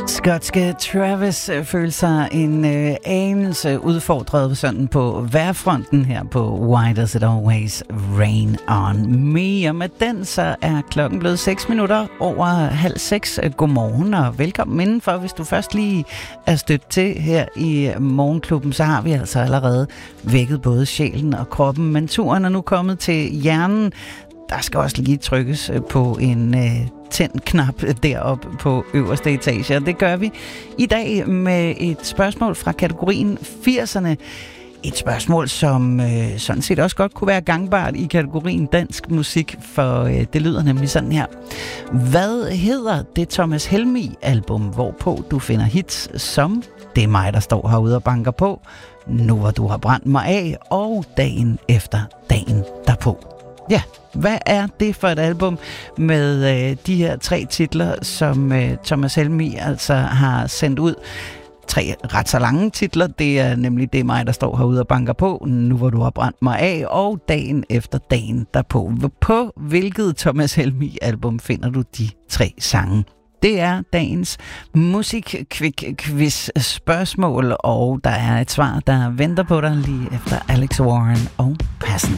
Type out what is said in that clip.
Skotske Travis følte sig en anelse udfordret sådan på vejrfronten her på Why Does It Always Rain On Me? Og med den så er klokken blevet 6 minutter over 5:30. Godmorgen og velkommen indenfor. Hvis du først lige er stødt til her i Morgenklubben, så har vi altså allerede vækket både sjælen og kroppen. Men turen er nu kommet til hjernen. Der skal også lige trykkes på en tænd-knap deroppe på øverste etage. Og det gør vi i dag med et spørgsmål fra kategorien 80'erne. Et spørgsmål, som sådan set også godt kunne være gangbart i kategorien dansk musik, for det lyder nemlig sådan her. Hvad hedder det Thomas Helmig-album, hvorpå du finder hits som Det er mig, der står herude og banker på, Nu hvor du har brændt mig af, og Dagen efter dagen derpå? Ja, hvad er det for et album med de her 3 titler, som Thomas Helmig altså har sendt ud? 3 ret så lange titler. Det er nemlig Det er mig, der står herude og banker på, Nu hvor du har brændt mig af, og Dagen efter dagen derpå. På hvilket Thomas Helmig-album finder du de 3 sange? Det er dagens musik-quiz spørgsmål, og der er et svar, der venter på dig lige efter Alex Warren og Passenger.